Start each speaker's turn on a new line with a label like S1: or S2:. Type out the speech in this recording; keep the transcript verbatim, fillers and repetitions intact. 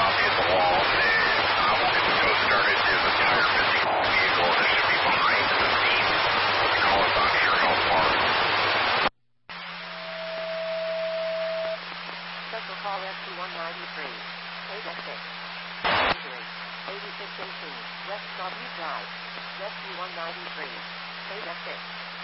S1: copy at the wall. They, uh, we'll get the go started. There's a tire missing on the vehicle. It should be behind the seat. The call is not sure how far.
S2: Central call S T one ninety-three. eight X six. eighty-six eighteen. West Sawview Drive. S T one ninety-three. eight X six.